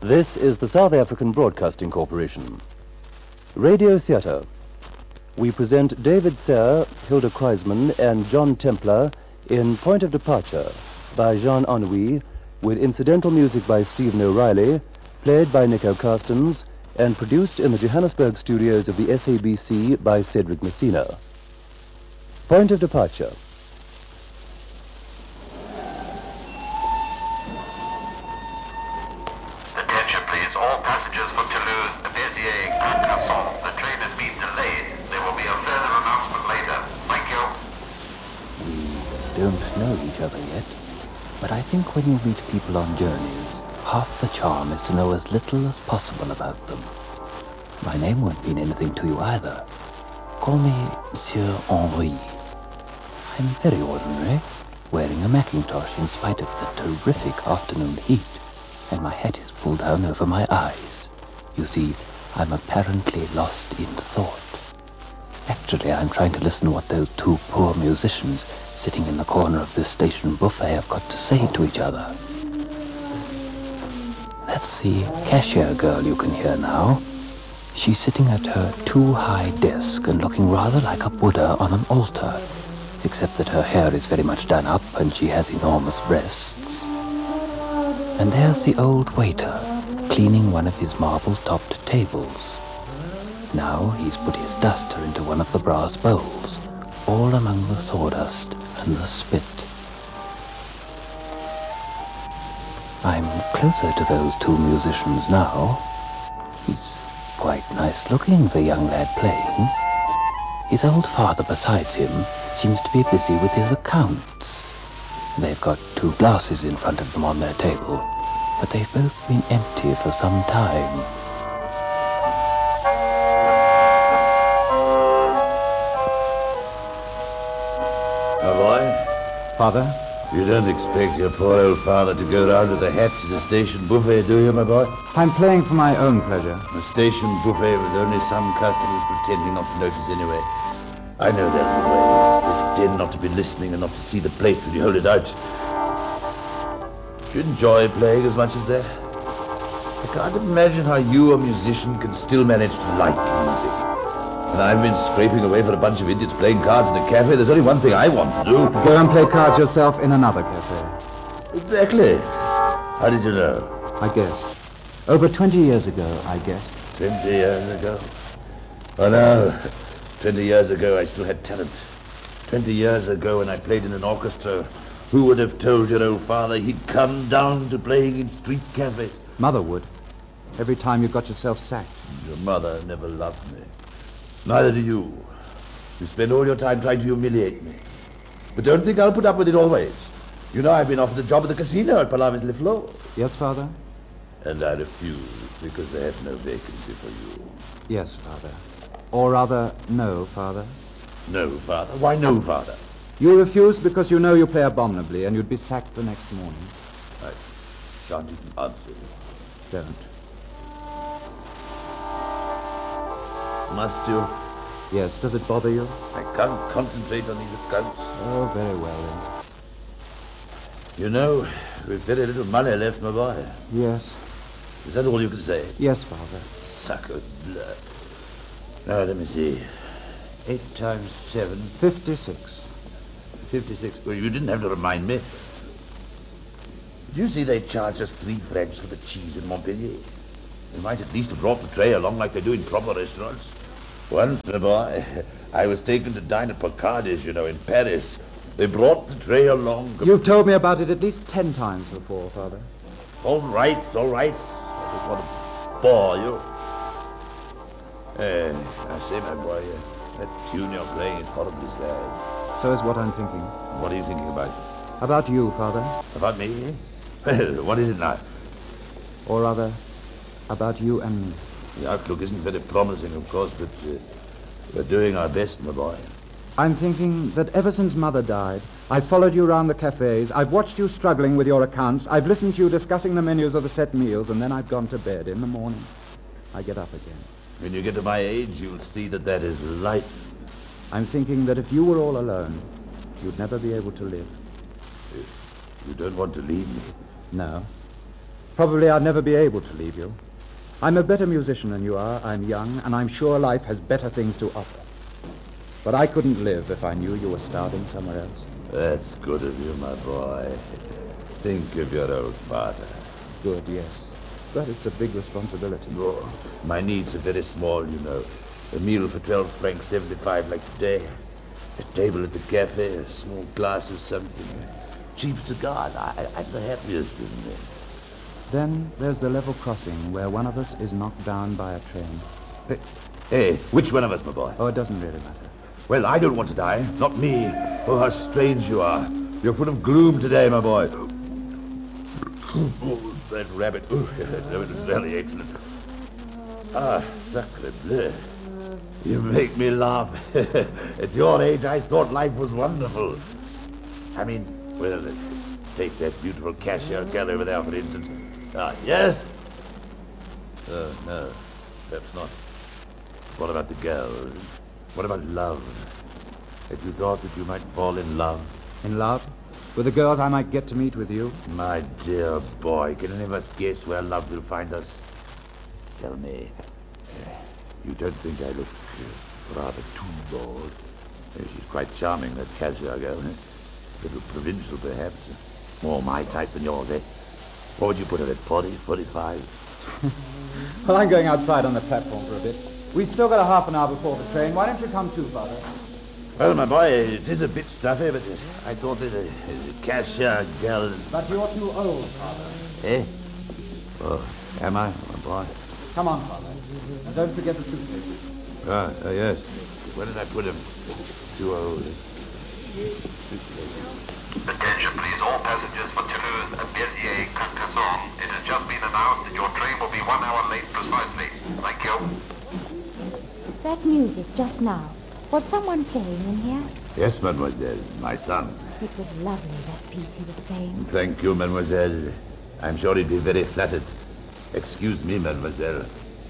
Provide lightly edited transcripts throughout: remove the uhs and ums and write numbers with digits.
This is the South African Broadcasting Corporation. Radio Theatre. We present David Sayre, Hilda Kreisman, and John Templar in Point of Departure by Jean Anouilh, with incidental music by Stephen O'Reilly, played by Nico Carstens, and produced in the Johannesburg studios of the SABC by Cedric Messina. Point of Departure. Attention, please. All passengers for Toulouse, Béziers, and Casson. The train has been delayed. There will be a further announcement later. Thank you. We don't know each other yet, but I think when you meet people on journeys, half the charm is to know as little as possible about them. My name won't mean anything to you either. Call me Monsieur Henri. I'm very ordinary, wearing a Macintosh in spite of the terrific afternoon heat, and my hat is pulled down over my eyes. You see, I'm apparently lost in thought. Actually, I'm trying to listen to what those two poor musicians sitting in the corner of this station buffet have got to say to each other. That's the cashier girl you can hear now. She's sitting at her too-high desk and looking rather like a Buddha on an altar, except that her hair is very much done up and she has enormous breasts. And there's the old waiter, cleaning one of his marble-topped tables. Now he's put his duster into one of the brass bowls, all among the sawdust and the spit. I'm closer to those two musicians now. He's quite nice-looking, the young lad playing. His old father besides him seems to be busy with his accounts. They've got two glasses in front of them on their table, but they've both been empty for some time. My boy? Father? You don't expect your poor old father to go round with the hats at a station buffet, do you, my boy? I'm playing for my own pleasure. A station buffet with only some customers pretending not to notice anyway. I know that, my boy. They pretend not to be listening and not to see the plate when you hold it out. Do you enjoy playing as much as that? I can't imagine how you, a musician, can still manage to like music. And I've been scraping away for a bunch of idiots playing cards in a cafe. There's only one thing I want to do. Go and play cards yourself in another cafe. Exactly. How did you know? I guessed. Over 20 years ago, I guessed. 20 years ago? Oh, no. 20 years ago, I still had talent. 20 years ago, when I played in an orchestra, who would have told your old father he'd come down to playing in street cafes? Mother would. Every time you got yourself sacked. Your mother never loved me. Neither do you. You spend all your time trying to humiliate me. But don't think I'll put up with it always. You know I've been offered a job at the casino at Palavas-les-Flots. Yes, Father? And I refused because they had no vacancy for you. Yes, Father. Or rather, no, Father. No, Father? Why no, Father? You refused because you know you play abominably and you'd be sacked the next morning. I shan't even answer. Don't. Must you? Yes, does it bother you? I can't concentrate on these accounts. Oh, very well, then. You know, we've very little money left, my boy. Yes. Is that all you can say? Yes, Father. Suck of blood. Now, let me see. 8 times 7. 56. 56. Well, you didn't have to remind me. Do you see they charge us 3 francs for the cheese in Montpellier? They might at least have brought the tray along like they do in proper restaurants. Once, my boy, I was taken to dine at Pocardis, you know, in Paris. They brought the tray along. You've told me about it at least 10 times before, Father. All right, all right. I just want to bore you. I say, my boy, that tune you're playing is horribly sad. So is what I'm thinking. What are you thinking about? About you, Father. About me? Well, what is it now? Or rather, about you and me. The outlook isn't very promising, of course, but we're doing our best, my boy. I'm thinking that ever since Mother died, I've followed you round the cafes, I've watched you struggling with your accounts, I've listened to you discussing the menus of the set meals, and then I've gone to bed. In the morning, I get up again. When you get to my age, you'll see that that is light. I'm thinking that if you were all alone, you'd never be able to live. You don't want to leave me? No. Probably I'd never be able to leave you. I'm a better musician than you are. I'm young, and I'm sure life has better things to offer. But I couldn't live if I knew you were starving somewhere else. That's good of you, my boy. Think of your old father. Good, yes. But it's a big responsibility. Oh, my needs are very small, you know. A meal for 12 francs 75 like today. A table at the cafe, a small glass of something. Cheap cigars. I'm the happiest in there. Then there's the level crossing where one of us is knocked down by a train. Hey, which one of us, my boy? Oh, it doesn't really matter. Well, I don't want to die. Not me. Oh, how strange you are. You're full of gloom today, my boy. Oh, that rabbit. Oh, that was very excellent. Ah, sacre bleu. You make me laugh. At your age, I thought life was wonderful. I mean, well, take that beautiful cashier girl over there, for instance. Ah, yes? No, perhaps not. What about the girl? What about love? Had you thought that you might fall in love? In love? With the girls I might get to meet with you? My dear boy, can any of us guess where love will find us? Tell me, you don't think I look rather too bold? She's quite charming, that cashier girl. A little provincial, perhaps. More my type than yours, eh? What would you put her at, 40, 45? Well, I'm going outside on the platform for a bit. We've still got a half an hour before the train. Why don't you come too, Father? Well, my boy, it is a bit stuffy, but I thought that a cashier girl... But you're too old, Father. Eh? Oh, am I, my boy? Come on, Father. And don't forget the suitcases. Yes. Where did I put him? Too old. Attention, please, all passengers for Toulouse and Béziers, Carcassonne. It has just been announced that your train will be 1 hour late precisely. Thank you. That music just now. Was someone playing in here? Yes, mademoiselle, my son. It was lovely, that piece he was playing. Thank you, mademoiselle. I'm sure he'd be very flattered. Excuse me, mademoiselle.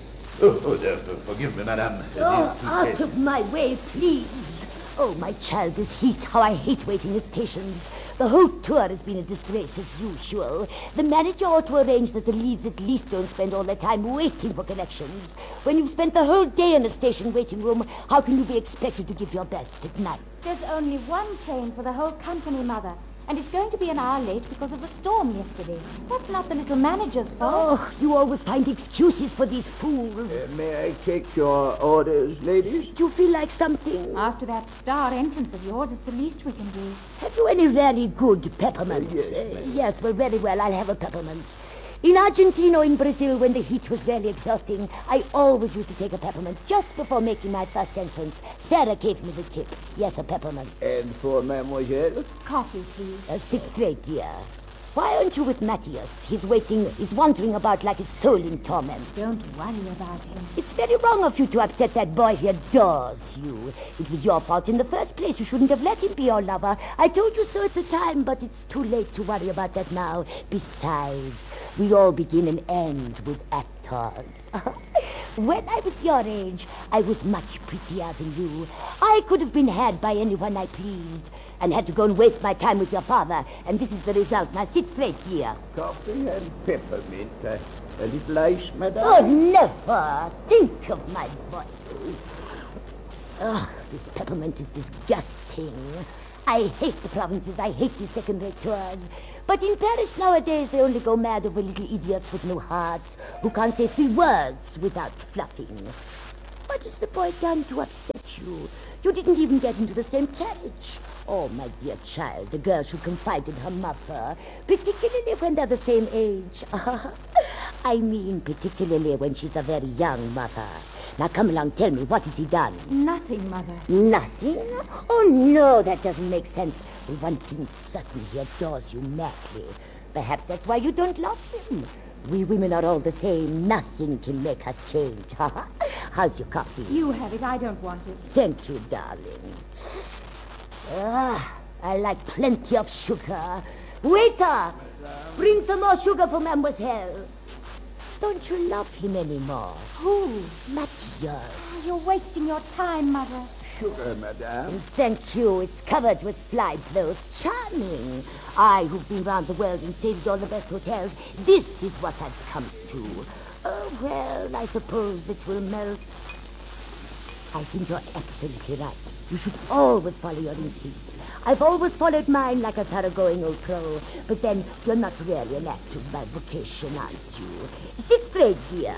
Forgive me, madame. Oh, out of my way, please. Oh, my child, this heat. How I hate waiting at stations. The whole tour has been a disgrace, as usual. The manager ought to arrange that the leads at least don't spend all their time waiting for connections. When you've spent the whole day in a station waiting room, how can you be expected to give your best at night? There's only one train for the whole company, Mother. And it's going to be an hour late because of the storm yesterday. That's not the little manager's fault. Oh, you always find excuses for these fools. May I take your orders, ladies? Do you feel like something? After that star entrance of yours, it's the least we can do. Have you any very good peppermints? Yes, well, very well. I'll have a peppermint. In Argentina or in Brazil, when the heat was very exhausting, I always used to take a peppermint just before making my first entrance. Sarah gave me the tip. Yes, a peppermint. And for mademoiselle? Coffee, please. Sixth grade, dear. Why aren't you with Matthias? He's wandering about like a soul in torment. Don't worry about him. It's very wrong of you to upset that boy. He adores you. It was your fault in the first place. You shouldn't have let him be your lover. I told you so at the time, but it's too late to worry about that now. Besides, we all begin and end with actors. When I was your age, I was much prettier than you. I could have been had by anyone I pleased and had to go and waste my time with your father. And this is the result. Now sit straight here. Coffee and peppermint. A little ice, madame? Oh, never. Think of my voice. Oh, this peppermint is disgusting. I hate the provinces. I hate these second-rate tours. But in Paris nowadays, they only go mad over little idiots with no hearts who can't say 3 words without fluffing. What has the boy done to upset you? You didn't even get into the same carriage. Oh, my dear child, the girl should confide in her mother, particularly when they're the same age. I mean, particularly when she's a very young mother. Now, come along, tell me, what has he done? Nothing, Mother. Nothing? Oh, no, that doesn't make sense. One thing's certain, he adores you madly. Perhaps that's why you don't love him. We women are all the same. Nothing can make us change. How's your coffee? You have it. I don't want it. Thank you, darling. I like plenty of sugar. Waiter, bring some more sugar for Mademoiselle. Don't you love him anymore? Who? Matthias. You're wasting your time, Mother. sugar, madame. Thank you. It's covered with fly blows. Charming. I, who've been round the world and stayed at all the best hotels, this is what I've come to. Oh, well, I suppose it will melt. I think you're absolutely right. You should always follow your instincts. I've always followed mine like a thoroughgoing old crow. But then, you're not really an actress by vocation, aren't you? Sixth grade, dear.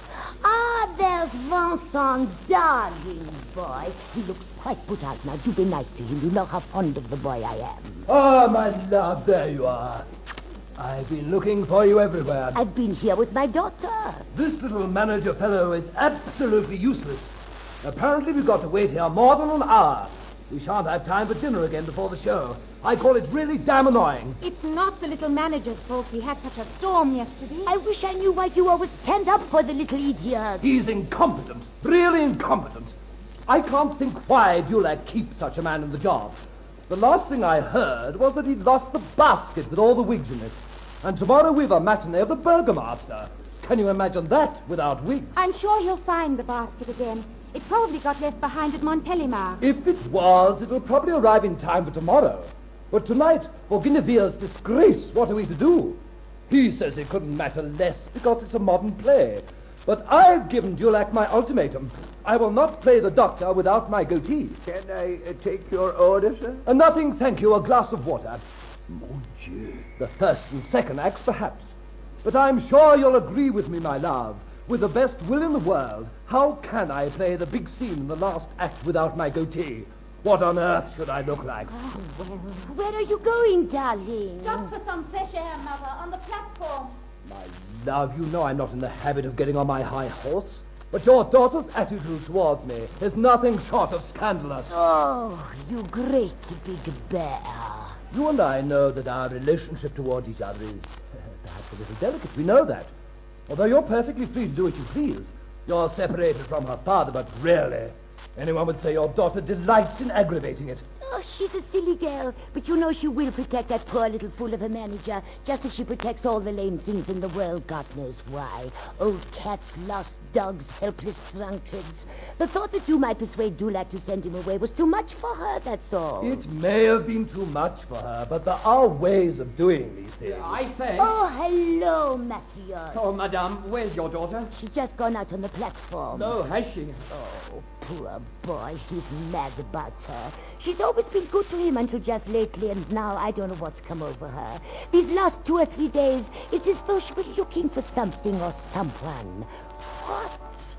Ah, there's Vincent, darling boy. He looks quite put out now. Do be nice to him. You know how fond of the boy I am. Ah, my love, there you are. I've been looking for you everywhere. I've been here with my daughter. This little manager fellow is absolutely useless. Apparently we've got to wait here more than an hour. We shan't have time for dinner again before the show. I call it really damn annoying. It's not the little manager's fault we had such a storm yesterday. I wish I knew why you always stand up for the little idiot. He's incompetent, really incompetent. I can't think why Dulac keeps such a man in the job. The last thing I heard was that he'd lost the basket with all the wigs in it. And tomorrow we've a matinee of the Burgomaster. Can you imagine that without wigs? I'm sure he'll find the basket again. It probably got left behind at Montélimar. If it was, it will probably arrive in time for tomorrow. But tonight, for Guinevere's disgrace, what are we to do? He says it couldn't matter less because it's a modern play. But I've given Dulac my ultimatum. I will not play the doctor without my goatee. Can I take your order, sir? Nothing, thank you, a glass of water. Mon Dieu. The first and second acts, perhaps. But I'm sure you'll agree with me, my love. With the best will in the world, how can I play the big scene in the last act without my goatee? What on earth should I look like? Oh, well, where are you going, darling? Just for some fresh air, Mother, on the platform. My love, you know I'm not in the habit of getting on my high horse. But your daughter's attitude towards me is nothing short of scandalous. Oh, you great big bear. You and I know that our relationship toward each other is perhaps a little delicate. We know that. Although you're perfectly free to do what you please. You're separated from her father, but really, anyone would say your daughter delights in aggravating it. Oh, she's a silly girl, but you know she will protect that poor little fool of a manager, just as she protects all the lame things in the world, God knows why. Old cats, lost dogs, helpless drunkards. The thought that you might persuade Dulac to send him away was too much for her, that's all. It may have been too much for her, but there are ways of doing these things. I say. Oh, hello, Mathieu. Oh, madame, where's your daughter? She's just gone out on the platform. Oh, has she? Oh, poor boy. He's mad about her. She's always been good to him until just lately, and now I don't know what's come over her. These last 2 or 3 days, it's as though she were looking for something or someone. What?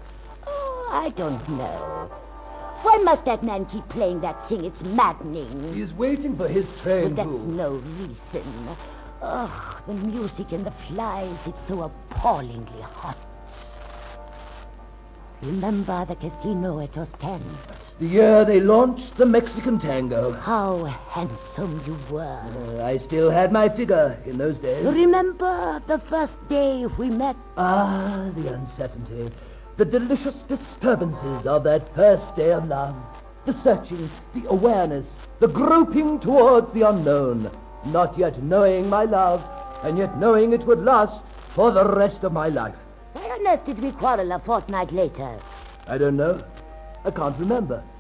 Oh, I don't know. Why must that man keep playing that thing? It's maddening. He's waiting for his train, But that's too. no reason. Oh, the music and the flies, it's so appallingly hot. Remember the casino at Ostend? The year they launched the Mexican tango. How handsome you were. I still had my figure in those days. Remember the first day we met? Ah, the uncertainty. The delicious disturbances of that first day of love. The searching, the awareness, the groping towards the unknown. Not yet knowing my love, and yet knowing it would last for the rest of my life. Why on earth did we quarrel a fortnight later? I don't know. I can't remember.